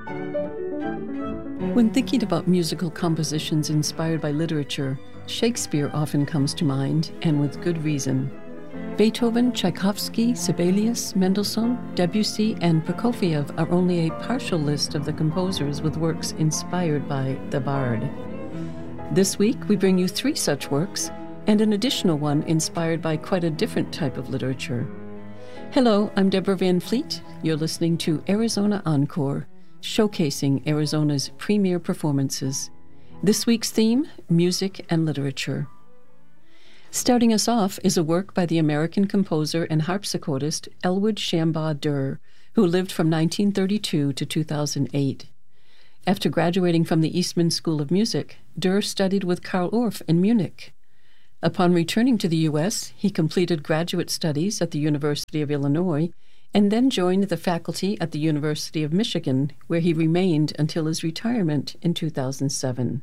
When thinking about musical compositions inspired by literature, Shakespeare often comes to mind, and with good reason. Beethoven, Tchaikovsky, Sibelius, Mendelssohn, Debussy, and Prokofiev are only a partial list of the composers with works inspired by the Bard. This week, we bring you 3 such works, and an additional one inspired by quite a different type of literature. Hello, I'm Deborah Van Fleet. You're listening to Arizona Encore, showcasing Arizona's premier performances. This week's theme, music and literature. Starting us off is a work by the American composer and harpsichordist Elwood Shambaugh Durr, who lived from 1932 to 2008. After graduating from the Eastman School of Music, Durr studied with Carl Orff in Munich. Upon returning to the U.S., he completed graduate studies at the University of Illinois and then joined the faculty at the University of Michigan, where he remained until his retirement in 2007.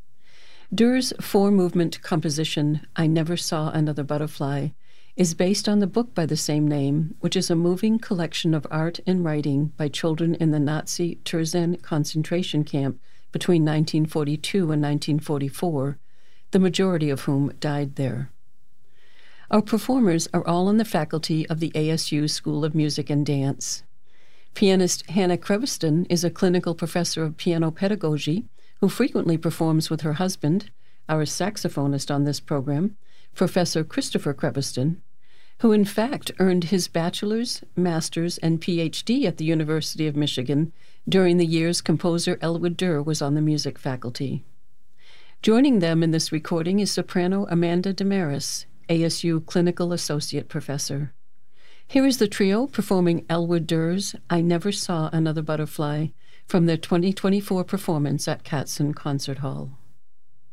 Durr's 4-movement composition, I Never Saw Another Butterfly, is based on the book by the same name, which is a moving collection of art and writing by children in the Nazi Terezin concentration camp between 1942 and 1944, the majority of whom died there. Our performers are all in the faculty of the ASU School of Music and Dance. Pianist Hannah Creveston is a clinical professor of piano pedagogy who frequently performs with her husband, our saxophonist on this program, Professor Christopher Creveston, who in fact earned his bachelor's, master's, and PhD at the University of Michigan during the years composer Elwood Durr was on the music faculty. Joining them in this recording is soprano Amanda Damaris, ASU Clinical Associate Professor. Here is the trio performing Elwood Durr's I Never Saw Another Butterfly from their 2024 performance at Katzen Concert Hall.